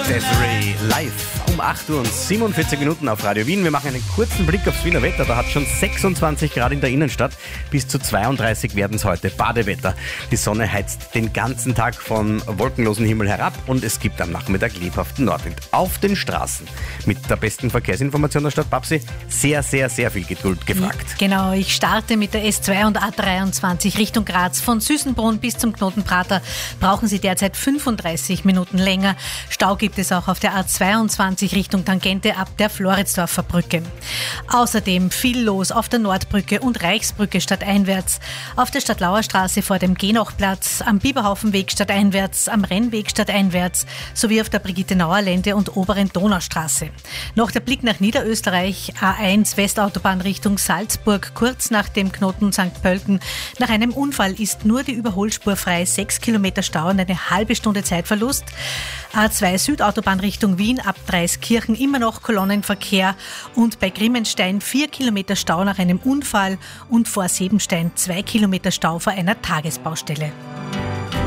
Desiree live um 8 Uhr und 47 Minuten auf Radio Wien. Wir machen einen kurzen Blick aufs Wiener Wetter. Da hat es schon 26 Grad in der Innenstadt. Bis zu 32 werden es heute. Badewetter. Die Sonne heizt den ganzen Tag von wolkenlosen Himmel herab und es gibt am Nachmittag lebhaften Nordwind. Auf den Straßen mit der besten Verkehrsinformation der Stadt Babsi sehr, sehr, sehr viel Geduld gefragt. Genau, ich starte mit der S2 und A23 Richtung Graz. Von Süßenbrunn bis zum Knoten Prater brauchen Sie derzeit 35 Minuten länger. Stau gibt es auch auf der A22 Richtung Tangente ab der Floridsdorfer Brücke. Außerdem viel los auf der Nordbrücke und Reichsbrücke stadteinwärts, auf der Stadtlauer Straße vor dem Genochplatz, am Biberhaufenweg stadteinwärts, am Rennweg stadteinwärts sowie auf der Brigitte-Nauer-Lände und oberen Donaustraße. Noch der Blick nach Niederösterreich, A1 Westautobahn Richtung Salzburg, kurz nach dem Knoten St. Pölten. Nach einem Unfall ist nur die Überholspur frei, 6 Kilometer Stau und eine halbe Stunde Zeitverlust. A2 Südautobahn Richtung Wien ab Dreiskirchen immer noch Kolonnenverkehr und bei Grimmenstein 4 Kilometer Stau nach einem Unfall und vor Sebenstein 2 Kilometer Stau vor einer Tagesbaustelle.